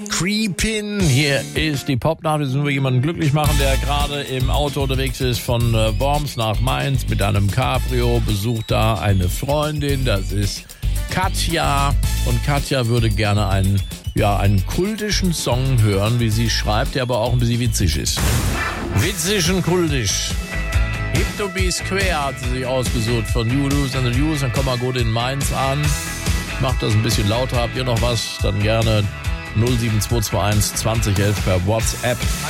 Creepin', hier ist die Popnacht. Jetzt müssen wir jemanden glücklich machen, der gerade im Auto unterwegs ist von Worms nach Mainz mit einem Cabrio, besucht da eine Freundin, das ist Katja. Und Katja würde gerne einen kultischen Song hören, wie sie schreibt, der aber auch ein bisschen witzig ist. Witzig und kultisch. Hip to be square hat sie sich ausgesucht von New Rules and the News. Dann kommen wir gut in Mainz an. Macht das ein bisschen lauter. Habt ihr noch was? Dann gerne 07221 2011 per WhatsApp.